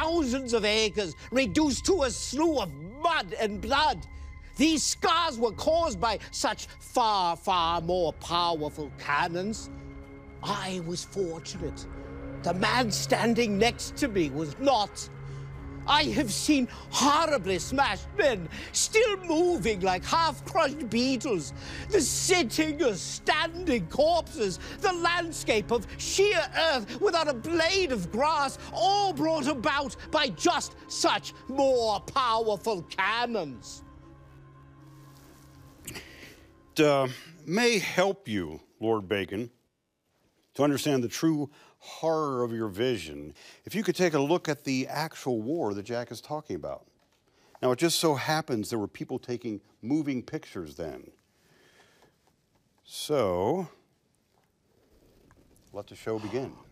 thousands of acres reduced to a slough of mud and blood. These scars were caused by such far, far more powerful cannons. I was fortunate. The man standing next to me was not. I have seen horribly smashed men, still moving like half-crushed beetles, the sitting or standing corpses, the landscape of sheer earth without a blade of grass, all brought about by just such more powerful cannons. It may help you, Lord Bacon, to understand the true horror of your vision if you could take a look at the actual war that Jack is talking about. Now, it just so happens there were people taking moving pictures then. So, let the show begin.